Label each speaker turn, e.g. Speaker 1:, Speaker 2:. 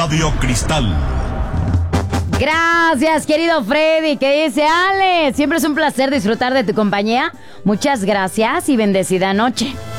Speaker 1: Radio Cristal.
Speaker 2: Gracias, querido Freddy. ¿Qué dice Ale? Siempre es un placer disfrutar de tu compañía. Muchas gracias y bendecida noche.